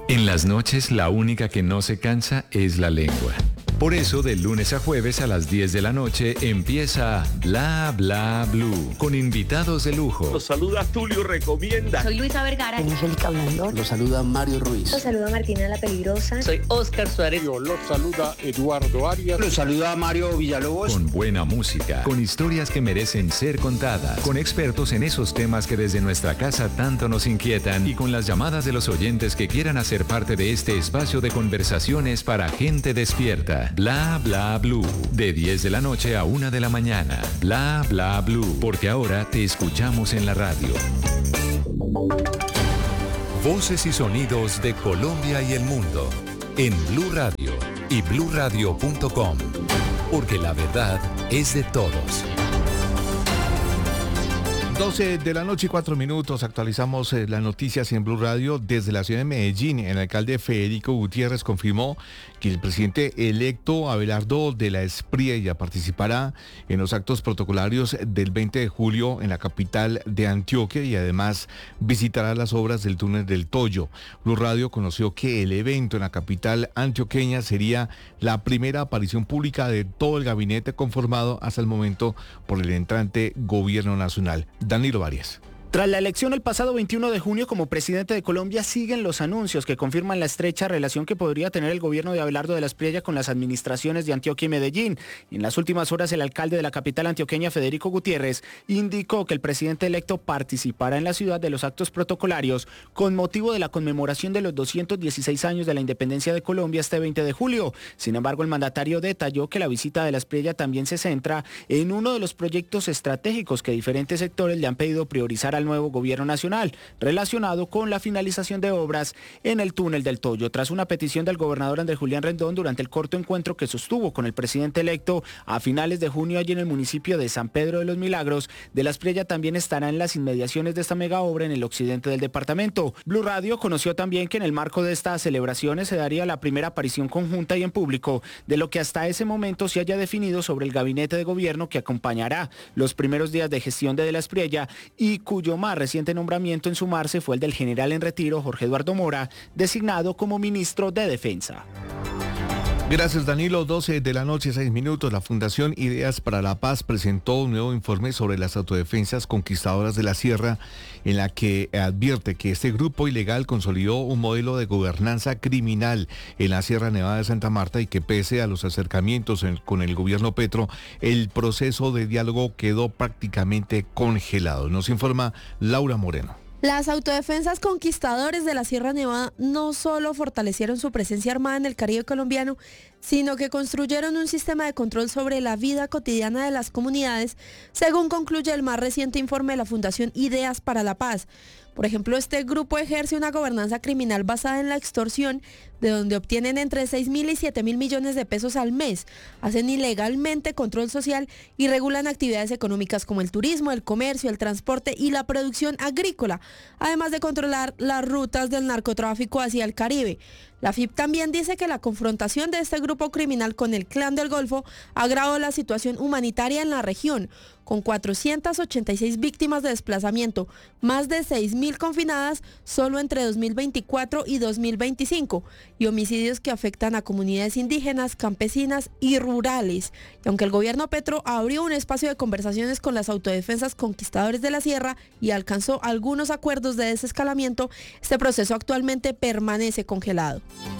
En las noches, la única que no se cansa es la lengua. Por eso, de lunes a jueves a las 10 de la noche empieza Bla Bla Blue, con invitados de lujo. Los saluda Tulio Recomienda. Soy Luisa Vergara. Angélica Blandón. Los saluda Mario Ruiz. Los saluda Martina La Peligrosa. Soy Oscar Suárez. Los saluda Eduardo Arias. Los saluda Mario Villalobos. Con buena música, con historias que merecen ser contadas, con expertos en esos temas que desde nuestra casa tanto nos inquietan y con las llamadas de los oyentes que quieran hacer parte de este espacio de conversaciones para gente despierta. Bla Bla Blue, de 10 de la noche a 1 de la mañana. Bla Bla Blue, porque ahora te escuchamos en la radio. Voces y sonidos de Colombia y el mundo en Blue Radio y bluradio.com, porque la verdad es de todos. 12 de la noche y 4 minutos, actualizamos las noticias en Blue Radio. Desde la ciudad de Medellín, el alcalde Federico Gutiérrez confirmó que el presidente electo Abelardo de la Espriella participará en los actos protocolarios del 20 de julio en la capital de Antioquia y además visitará las obras del túnel del Toyo. Blue Radio conoció que el evento en la capital antioqueña sería la primera aparición pública de todo el gabinete conformado hasta el momento por el entrante gobierno nacional. Danilo Arias. Tras la elección el pasado 21 de junio como presidente de Colombia, siguen los anuncios que confirman la estrecha relación que podría tener el gobierno de Abelardo de la Espriella con las administraciones de Antioquia y Medellín. En las últimas horas, el alcalde de la capital antioqueña, Federico Gutiérrez, indicó que el presidente electo participará en la ciudad de los actos protocolarios con motivo de la conmemoración de los 216 años de la independencia de Colombia este 20 de julio. Sin embargo, el mandatario detalló que la visita de la Espriella también se centra en uno de los proyectos estratégicos que diferentes sectores le han pedido priorizar al nuevo gobierno nacional, relacionado con la finalización de obras en el túnel del Toyo. Tras una petición del gobernador Andrés Julián Rendón durante el corto encuentro que sostuvo con el presidente electo a finales de junio allí en el municipio de San Pedro de los Milagros, de la Espriella también estará en las inmediaciones de esta mega obra en el occidente del departamento. Blue Radio conoció también que en el marco de estas celebraciones se daría la primera aparición conjunta y en público de lo que hasta ese momento se haya definido sobre el gabinete de gobierno que acompañará los primeros días de gestión de la Espriella y cuyo más reciente nombramiento en sumarse fue el del general en retiro Jorge Eduardo Mora, designado como ministro de Defensa. Gracias, Danilo. 12 de la noche, 6 minutos. La Fundación Ideas para la Paz presentó un nuevo informe sobre las autodefensas conquistadoras de la Sierra, en la que advierte que este grupo ilegal consolidó un modelo de gobernanza criminal en la Sierra Nevada de Santa Marta y que pese a los acercamientos con el gobierno Petro, el proceso de diálogo quedó prácticamente congelado. Nos informa Laura Moreno. Las autodefensas conquistadores de la Sierra Nevada no solo fortalecieron su presencia armada en el Caribe colombiano, sino que construyeron un sistema de control sobre la vida cotidiana de las comunidades, según concluye el más reciente informe de la Fundación Ideas para la Paz. Por ejemplo, este grupo ejerce una gobernanza criminal basada en la extorsión, de donde obtienen entre 6.000 y 7.000 millones de pesos al mes. Hacen ilegalmente control social y regulan actividades económicas como el turismo, el comercio, el transporte y la producción agrícola, además de controlar las rutas del narcotráfico hacia el Caribe. La FIP también dice que la confrontación de este grupo criminal con el Clan del Golfo agravó la situación humanitaria en la región, con 486 víctimas de desplazamiento, más de 6.000 confinadas solo entre 2024 y 2025, y homicidios que afectan a comunidades indígenas, campesinas y rurales. Y aunque el gobierno Petro abrió un espacio de conversaciones con las autodefensas conquistadores de la Sierra y alcanzó algunos acuerdos de desescalamiento, este proceso actualmente permanece congelado.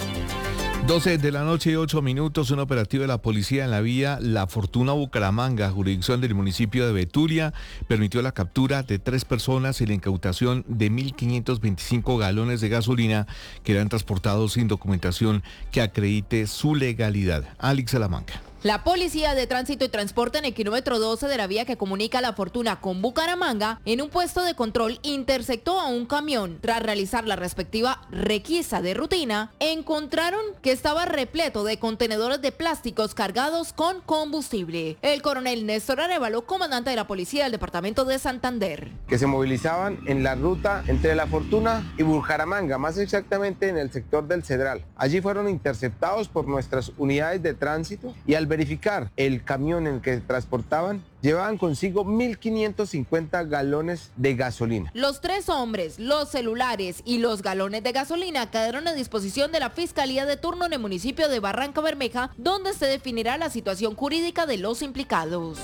12 de la noche y 8 minutos, un operativo de la policía en la vía La Fortuna Bucaramanga, jurisdicción del municipio de Betulia, permitió la captura de 3 personas y la incautación de 1.525 galones de gasolina que eran transportados sin documentación que acredite su legalidad. Alex Salamanca. La Policía de Tránsito y Transporte en el kilómetro 12 de la vía que comunica La Fortuna con Bucaramanga, en un puesto de control interceptó a un camión. Tras realizar la respectiva requisa de rutina, encontraron que estaba repleto de contenedores de plásticos cargados con combustible. El coronel Néstor Arévalo, comandante de la Policía del Departamento de Santander. Que se movilizaban en la ruta entre La Fortuna y Bucaramanga, más exactamente en el sector del Cedral. Allí fueron interceptados por nuestras unidades de tránsito y al verificar el camión en el que transportaban, llevaban consigo 1.550 galones de gasolina. Los 3 hombres, los celulares y los galones de gasolina quedaron a disposición de la Fiscalía de turno en el municipio de Barranca Bermeja, donde se definirá la situación jurídica de los implicados.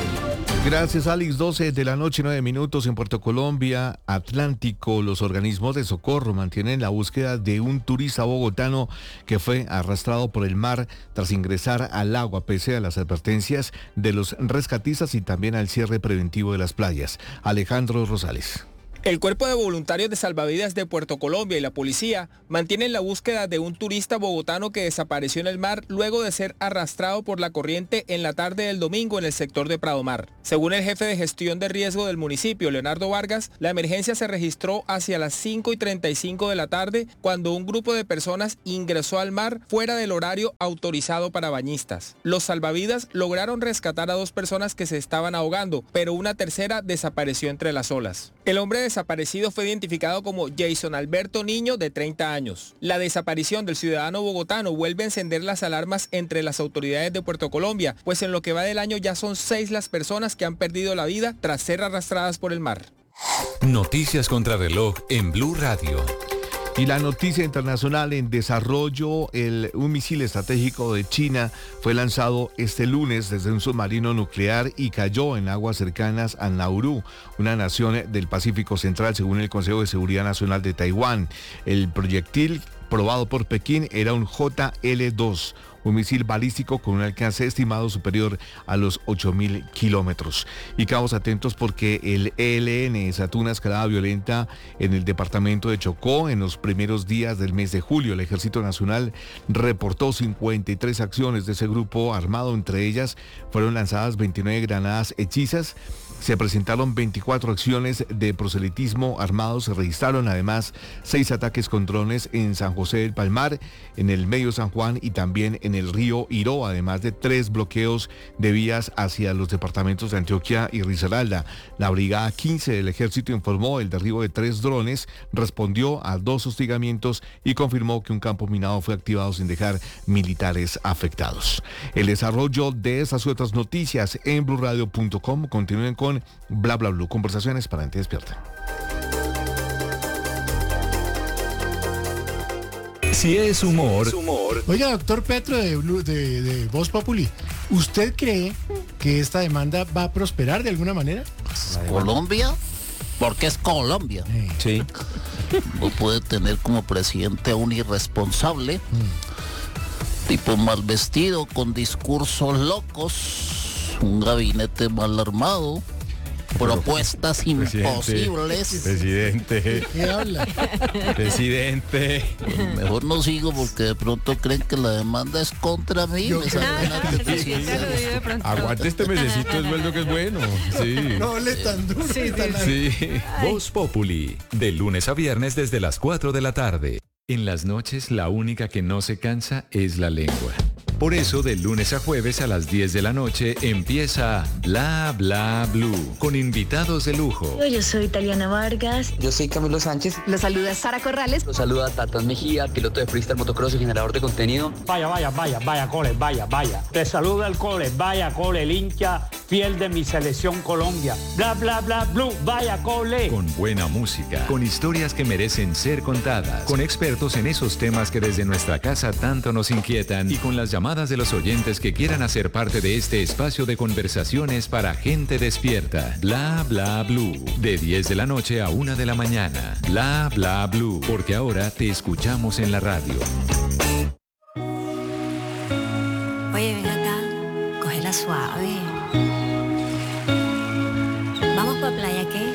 Gracias, Alex. 12 de la noche, 9 minutos en Puerto Colombia, Atlántico. Los organismos de socorro mantienen la búsqueda de un turista bogotano que fue arrastrado por el mar tras ingresar al agua, pese a las advertencias de los rescatistas y también al cierre preventivo de las playas. Alejandro Rosales. El Cuerpo de Voluntarios de Salvavidas de Puerto Colombia y la policía mantienen la búsqueda de un turista bogotano que desapareció en el mar luego de ser arrastrado por la corriente en la tarde del domingo en el sector de Prado Mar. Según el jefe de gestión de riesgo del municipio, Leonardo Vargas, la emergencia se registró hacia las 5:35 de la tarde cuando un grupo de personas ingresó al mar fuera del horario autorizado para bañistas. Los salvavidas lograron rescatar a 2 personas que se estaban ahogando, pero una tercera desapareció entre las olas. El hombre desaparecido fue identificado como Jason Alberto Niño, de 30 años. La desaparición del ciudadano bogotano vuelve a encender las alarmas entre las autoridades de Puerto Colombia, pues en lo que va del año ya son 6 las personas que han perdido la vida tras ser arrastradas por el mar. Noticias contra reloj en Blue Radio. Y la noticia internacional: en desarrollo, un misil estratégico de China fue lanzado este lunes desde un submarino nuclear y cayó en aguas cercanas a Nauru, una nación del Pacífico Central, según el Consejo de Seguridad Nacional de Taiwán. El proyectil probado por Pekín era un JL-2, un misil balístico con un alcance estimado superior a los 8.000 kilómetros. Y quedamos atentos porque el ELN desató una escalada violenta en el departamento de Chocó en los primeros días del mes de julio. El Ejército Nacional reportó 53 acciones de ese grupo armado. Entre ellas fueron lanzadas 29 granadas hechizas. Se presentaron 24 acciones de proselitismo armado. Se registraron además 6 ataques con drones en San José del Palmar, en el Medio San Juan y también en el río Iró, además de 3 bloqueos de vías hacia los departamentos de Antioquia y Risaralda. La Brigada 15 del Ejército informó el derribo de 3 drones, respondió a 2 hostigamientos y confirmó que un campo minado fue activado sin dejar militares afectados. El desarrollo de estas y otras noticias en bluradio.com. Continúen con Bla Bla Blue, conversaciones para gente despierta. Si es humor. Oiga, doctor Petro de Voz Populi, ¿usted cree que esta demanda va a prosperar de alguna manera? ¿Colombia? Porque es Colombia. Sí. No puede tener como presidente a un irresponsable, tipo mal vestido, con discursos locos, un gabinete mal armado, propuestas imposibles. Presidente. ¿Qué habla? Presidente. Pues mejor no sigo porque de pronto creen que la demanda es contra mí. Aguante este mesecito, es bueno que es bueno. Sí. No le tan duro. Sí. Voz Populi, de lunes a viernes desde las 4 de la tarde. En las noches la única que no se cansa es la lengua. Por eso, de lunes a jueves a las 10 de la noche empieza Bla Bla Blue, con invitados de lujo. Yo soy Taliana Vargas. Yo soy Camilo Sánchez. Los saluda Sara Corrales. Los saluda Tatán Mejía, piloto de freestyle, motocross y generador de contenido. Vaya, cole, vaya. Te saluda el cole, vaya, cole, el hincha fiel de mi selección Colombia. Bla, bla, bla, blue, vaya, cole. Con buena música, con historias que merecen ser contadas, con expertos en esos temas que desde nuestra casa tanto nos inquietan y con las llamadas de los oyentes que quieran hacer parte de este espacio de conversaciones para gente despierta. Bla Bla Blue, de 10 de la noche a 1 de la mañana. Bla Bla Blue, porque ahora te escuchamos en la radio. Oye, ven acá, cógela suave.